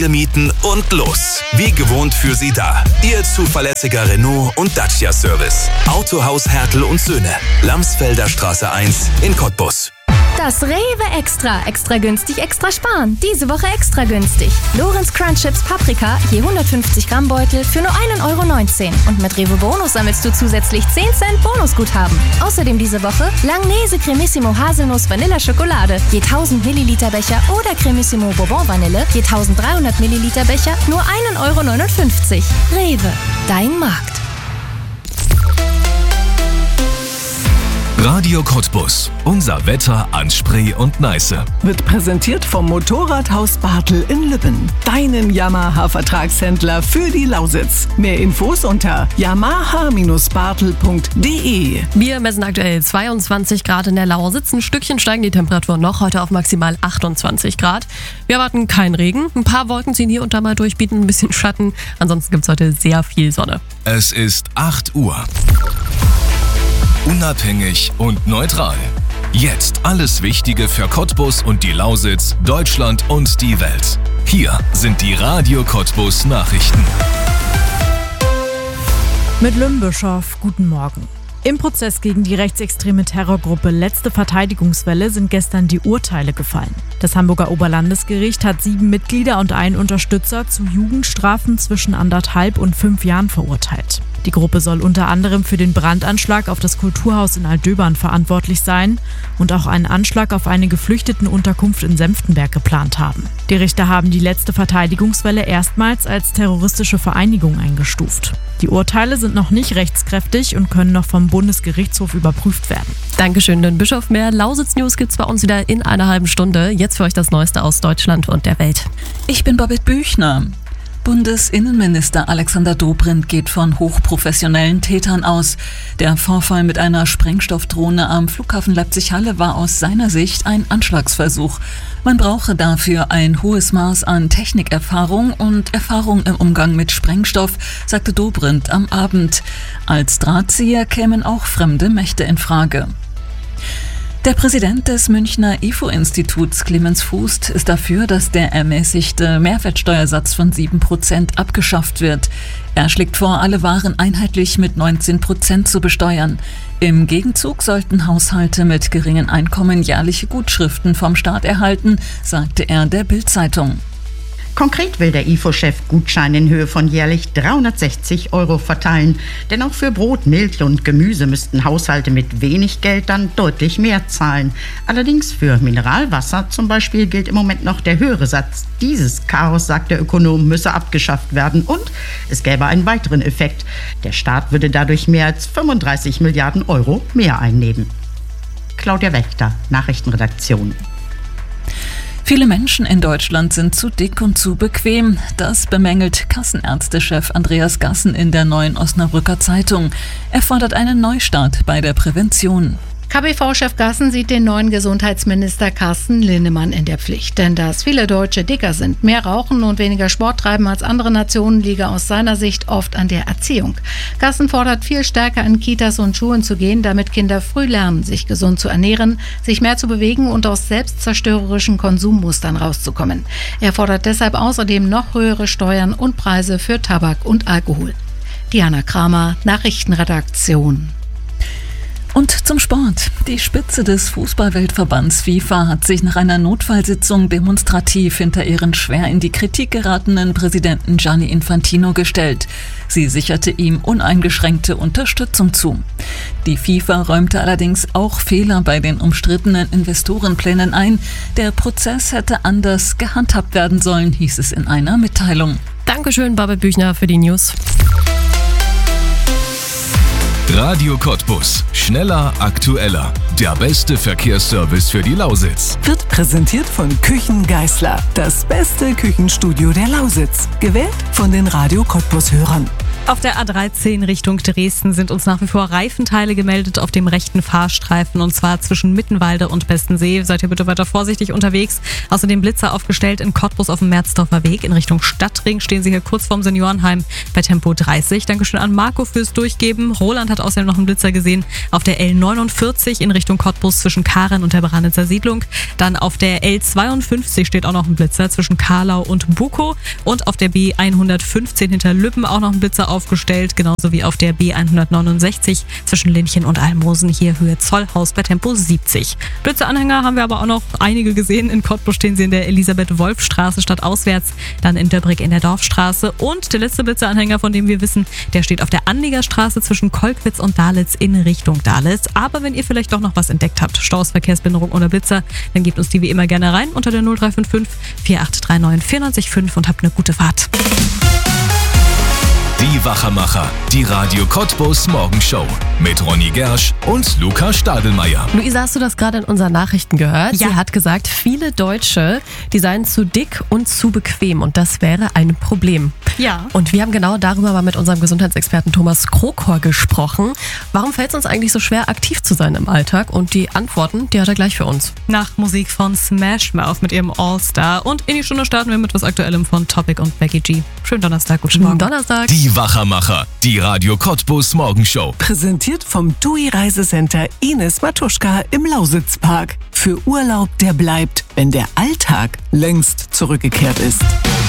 mieten und los. Wie gewohnt für Sie da. Ihr zuverlässiger Renault und Dacia Service. Autohaus Hertel und Söhne. Lamsfelder Straße 1 in Cottbus. Das Rewe Extra. Extra günstig, extra sparen. Diese Woche extra günstig. Lorenz Crunch Chips Paprika, je 150 Gramm Beutel für nur 1,19 €. Und mit Rewe Bonus sammelst du zusätzlich 10 Cent Bonusguthaben. Außerdem diese Woche Langnese Cremissimo Haselnuss Vanilla Schokolade, je 1000 Milliliter Becher oder Cremissimo Bourbon Vanille, je 1300 Milliliter Becher, nur 1,59 €. Rewe, dein Markt. Radio Cottbus. Unser Wetter an Spree und Neiße. Wird präsentiert vom Motorradhaus Bartel in Lübben. Deinem Yamaha-Vertragshändler für die Lausitz. Mehr Infos unter yamaha-bartel.de. Wir messen aktuell 22 Grad in der Lausitz. Ein Stückchen steigen die Temperaturen noch, heute auf maximal 28 Grad. Wir erwarten keinen Regen. Ein paar Wolken ziehen hier und da mal durch, bieten ein bisschen Schatten. Ansonsten gibt es heute sehr viel Sonne. Es ist 8 Uhr. Unabhängig und neutral. Jetzt alles Wichtige für Cottbus und die Lausitz, Deutschland und die Welt. Hier sind die Radio Cottbus Nachrichten. Mit Lümbischow, guten Morgen. Im Prozess gegen die rechtsextreme Terrorgruppe Letzte Verteidigungswelle sind gestern die Urteile gefallen. Das Hamburger Oberlandesgericht hat 7 Mitglieder und einen Unterstützer zu Jugendstrafen zwischen 1,5 und 5 Jahren verurteilt. Die Gruppe soll unter anderem für den Brandanschlag auf das Kulturhaus in Altdöbern verantwortlich sein und auch einen Anschlag auf eine Geflüchtetenunterkunft in Senftenberg geplant haben. Die Richter haben die Letzte Verteidigungswelle erstmals als terroristische Vereinigung eingestuft. Die Urteile sind noch nicht rechtskräftig und können noch vom Bundesgerichtshof überprüft werden. Dankeschön, den Bischof. Mehr Lausitz-News gibt's bei uns wieder in einer halben Stunde. Jetzt für euch das Neueste aus Deutschland und der Welt. Ich bin Babette Büchner. Bundesinnenminister Alexander Dobrindt geht von hochprofessionellen Tätern aus. Der Vorfall mit einer Sprengstoffdrohne am Flughafen Leipzig-Halle war aus seiner Sicht ein Anschlagsversuch. Man brauche dafür ein hohes Maß an Technikerfahrung und Erfahrung im Umgang mit Sprengstoff, sagte Dobrindt am Abend. Als Drahtzieher kämen auch fremde Mächte in Frage. Der Präsident des Münchner IFO-Instituts, Clemens Fußt, ist dafür, dass der ermäßigte Mehrwertsteuersatz von 7% abgeschafft wird. Er schlägt vor, alle Waren einheitlich mit 19% zu besteuern. Im Gegenzug sollten Haushalte mit geringen Einkommen jährliche Gutschriften vom Staat erhalten, sagte er der Bild-Zeitung. Konkret will der IFO-Chef Gutscheine in Höhe von jährlich 360 € verteilen. Denn auch für Brot, Milch und Gemüse müssten Haushalte mit wenig Geld dann deutlich mehr zahlen. Allerdings für Mineralwasser zum Beispiel gilt im Moment noch der höhere Satz. Dieses Chaos, sagt der Ökonom, müsse abgeschafft werden und es gäbe einen weiteren Effekt. Der Staat würde dadurch mehr als 35 Milliarden € mehr einnehmen. Claudia Wächter, Nachrichtenredaktion. Viele Menschen in Deutschland sind zu dick und zu bequem. Das bemängelt Kassenärztechef Andreas Gassen in der Neuen Osnabrücker Zeitung. Er fordert einen Neustart bei der Prävention. KBV-Chef Gassen sieht den neuen Gesundheitsminister Carsten Linnemann in der Pflicht. Denn dass viele Deutsche dicker sind, mehr rauchen und weniger Sport treiben als andere Nationen, liege aus seiner Sicht oft an der Erziehung. Gassen fordert, viel stärker in Kitas und Schulen zu gehen, damit Kinder früh lernen, sich gesund zu ernähren, sich mehr zu bewegen und aus selbstzerstörerischen Konsummustern rauszukommen. Er fordert deshalb außerdem noch höhere Steuern und Preise für Tabak und Alkohol. Diana Kramer, Nachrichtenredaktion. Und zum Sport. Die Spitze des Fußballweltverbands FIFA hat sich nach einer Notfallsitzung demonstrativ hinter ihren schwer in die Kritik geratenen Präsidenten Gianni Infantino gestellt. Sie sicherte ihm uneingeschränkte Unterstützung zu. Die FIFA räumte allerdings auch Fehler bei den umstrittenen Investorenplänen ein. Der Prozess hätte anders gehandhabt werden sollen, hieß es in einer Mitteilung. Dankeschön, Babette Büchner, für die News. Radio Cottbus. Schneller, aktueller. Der beste Verkehrsservice für die Lausitz. Wird präsentiert von Küchen Geißler. Das beste Küchenstudio der Lausitz. Gewählt von den Radio Cottbus-Hörern. Auf der A13 Richtung Dresden sind uns nach wie vor Reifenteile gemeldet auf dem rechten Fahrstreifen, und zwar zwischen Mittenwalde und Bestensee. Seid ihr bitte weiter vorsichtig unterwegs. Außerdem Blitzer aufgestellt in Cottbus auf dem Merzdorfer Weg. In Richtung Stadtring stehen Sie hier kurz vorm Seniorenheim bei Tempo 30. Dankeschön an Marco fürs Durchgeben. Roland hat außerdem noch einen Blitzer gesehen auf der L49 in Richtung Cottbus zwischen Karen und der Branitzer Siedlung. Dann auf der L52 steht auch noch ein Blitzer zwischen Karlau und Bukow. Und auf der B115 hinter Lübben auch noch ein Blitzer aufgestellt, genauso wie auf der B169 zwischen Linchen und Almosen, hier Höhe Zollhaus bei Tempo 70. Blitzeranhänger haben wir aber auch noch einige gesehen. In Cottbus stehen sie in der Elisabeth-Wolf-Straße stadtauswärts, dann in Döbrig in der Dorfstraße, und der letzte Blitzeranhänger, von dem wir wissen, der steht auf der Anlieger Straße zwischen Kolkwitz und Dalitz in Richtung Dalitz. Aber wenn ihr vielleicht doch noch was entdeckt habt, Staus, Verkehrsbehinderung oder Blitzer, dann gebt uns die wie immer gerne rein unter der 0355 4839 94,5 und habt eine gute Fahrt. Die Wachermacher, die Radio Cottbus Morgenshow mit Ronny Gersch und Luca Stadelmeier. Luisa, hast du das gerade in unseren Nachrichten gehört? Ja. Sie hat gesagt, viele Deutsche, die seien zu dick und zu bequem, und das wäre ein Problem. Ja. Und wir haben genau darüber mal mit unserem Gesundheitsexperten Thomas Krokor gesprochen. Warum fällt es uns eigentlich so schwer, aktiv zu sein im Alltag? Und die Antworten, die hat er gleich für uns. Nach Musik von Smash Mouth mit ihrem All-Star, und in die Stunde starten wir mit was Aktuellem von Topic und Becky G. Schönen Donnerstag, guten Morgen. Donnerstag. Die Wachermacher, die Radio Cottbus Morgenshow. Präsentiert vom TUI Reisecenter Ines Matuschka im Lausitzpark. Für Urlaub, der bleibt, wenn der Alltag längst zurückgekehrt ist.